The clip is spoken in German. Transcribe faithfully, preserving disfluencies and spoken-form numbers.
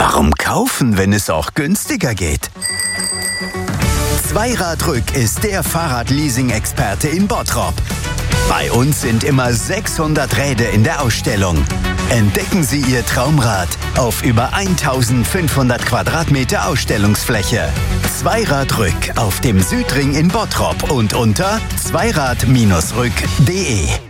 Warum kaufen, wenn es auch günstiger geht? Zweiradrück ist der Fahrradleasing-Experte in Bottrop. Bei uns sind immer sechshundert Räder in der Ausstellung. Entdecken Sie Ihr Traumrad auf über eintausendfünfhundert Quadratmeter Ausstellungsfläche. Zweiradrück auf dem Südring in Bottrop und unter zweirad Bindestrich rück punkt de.